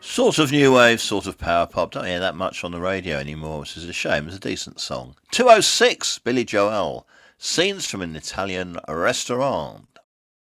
Sort of new wave, sort of power pop. Don't hear that much on the radio anymore, which is a shame. It's a decent song. 206, Billy Joel. Scenes from an Italian restaurant.